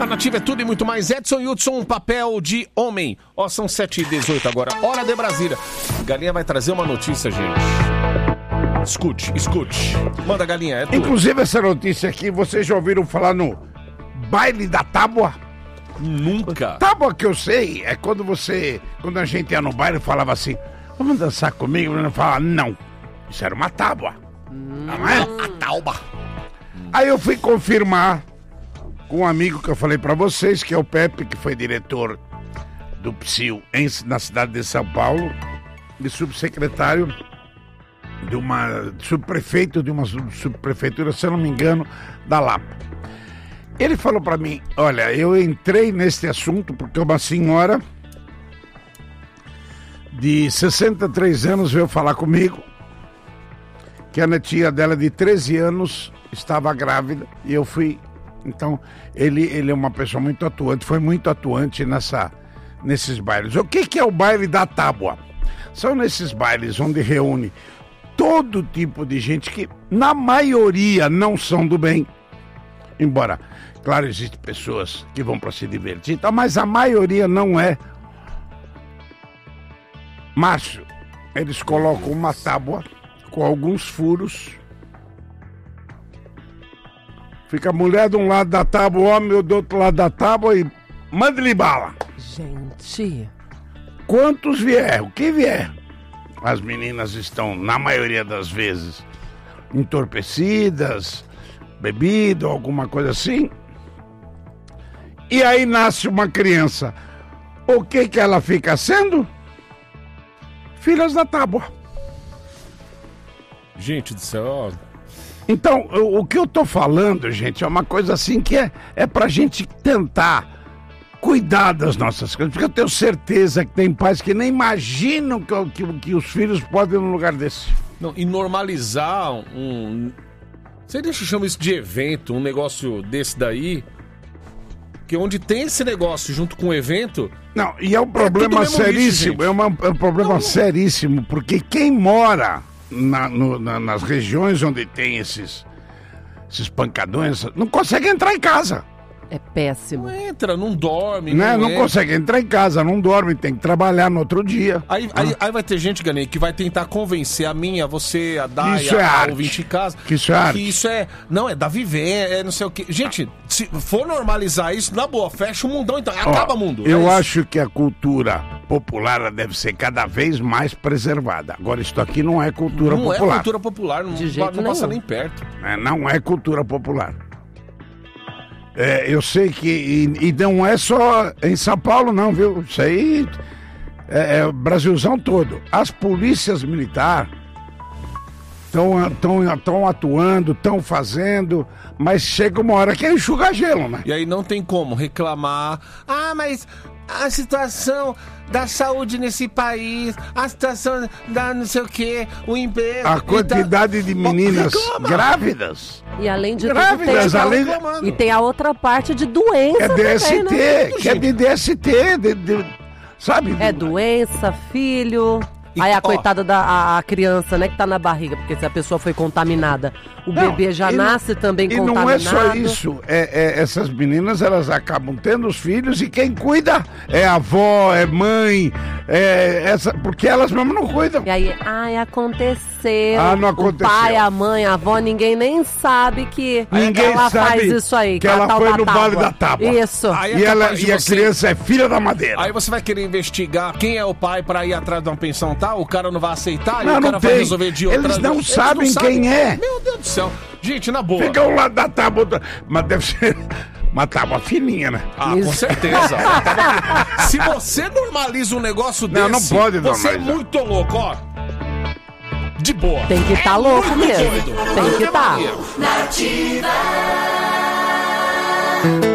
A Nativa é tudo e muito mais. Edson Hudson, um papel de homem. Ó, são 7h18 agora, hora de Brasília. Galinha vai trazer uma notícia, gente. Escute. Manda, Galinha, é tudo. Inclusive, essa notícia aqui, vocês já ouviram falar no baile da tábua? Nunca. Tábua que eu sei é quando a gente ia no baile, falava assim, vamos dançar comigo? E falava, não, isso era uma tábua. Não é? A tábua. Aí eu fui confirmar com um amigo que eu falei pra vocês, que é o Pepe, que foi diretor do PSIL na cidade de São Paulo, e subsecretário subprefeito de uma subprefeitura, se eu não me engano, da Lapa. Ele falou pra mim, olha, eu entrei neste assunto porque uma senhora de 63 anos veio falar comigo que a netinha dela de 13 anos estava grávida e eu fui. Então, ele é uma pessoa muito atuante, foi muito atuante nesses bailes. O que é o baile da tábua? São nesses bailes onde reúne todo tipo de gente que, na maioria, não são do bem. Embora, claro, existem pessoas que vão para se divertir, mas a maioria não é. Márcio, eles colocam uma tábua com alguns furos. Fica a mulher de um lado da tábua, o homem do outro lado da tábua e manda-lhe bala. Gente. Quantos vier, o que vier. As meninas estão, na maioria das vezes, entorpecidas, bebido, alguma coisa assim. E aí nasce uma criança. O que ela fica sendo? Filhas da tábua. Gente do céu, ó. Então, o que eu tô falando, gente, é uma coisa assim que é pra gente tentar cuidar das nossas coisas, porque eu tenho certeza que tem pais que nem imaginam que os filhos podem ir num lugar desse. Não, e normalizar Você deixa eu chamar isso de evento, um negócio desse daí, que onde tem esse negócio junto com o evento... Não, e é um problema seríssimo, é um problema seríssimo, porque quem mora nas regiões onde tem esses pancadões, não consegue entrar em casa. É péssimo. Não entra, não dorme. Não consegue entrar em casa, não dorme, tem que trabalhar no outro dia. Aí vai ter gente, Ganei, que vai tentar convencer a mim, a você, a Dai, a ouvinte em casa. Que isso é arte. Que isso é... Não, é da vivência, é não sei o quê. Gente, se for normalizar isso, na boa, fecha o mundão, então. Acaba o mundo. Eu acho que a cultura popular ela deve ser cada vez mais preservada. Agora, isso aqui não é cultura popular. Não é cultura popular, não passa nem perto. Não é cultura popular. Eu sei que... E não é só em São Paulo, não, viu? Isso aí é o Brasilzão todo. As polícias militares estão atuando, estão fazendo, mas chega uma hora que é enxugar gelo, né? E aí não tem como reclamar. Ah, mas a situação da saúde nesse país, a situação da não sei o quê, o emprego... A quantidade de meninas grávidas... E além de grávidas, tudo, e tem a outra parte de doença DST, também, né? que é de DST, sabe? É doença, filho... Aí a coitada da criança, né, que tá na barriga, porque se a pessoa foi contaminada, o bebê já nasce também contaminado. E não é só isso, essas meninas, elas acabam tendo os filhos e quem cuida é a avó, é mãe, porque elas mesmo não cuidam. E aí, aconteceu. Não aconteceu. O pai, a mãe, a avó, ninguém nem sabe que ela faz isso aí. Que ela foi no baile da tábua. Isso. E a criança é filha da madeira. Aí você vai querer investigar quem é o pai pra ir atrás de uma pensão tal, o cara não vai aceitar, não, e o cara vai resolver de outra... Eles não sabem quem é. Meu Deus do céu. Gente, na boa. Fica ao lado da tábua, mas deve ser uma tábua fininha, né? Com certeza. Se você normaliza um negócio desse... Não pode normalizar. Você é muito louco, ó. De boa. Tem que estar louco mesmo. Doido. Tem que estar. Nativa.